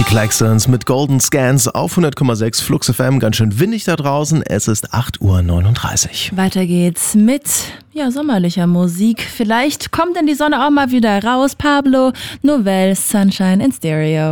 Die Klaxons mit Golden Scans auf 100,6 Flux FM. Ganz schön windig da draußen. Es ist 8:39 Uhr. Weiter geht's mit sommerlicher Musik. Vielleicht kommt denn die Sonne auch mal wieder raus. Pablo Novell, Sunshine in Stereo.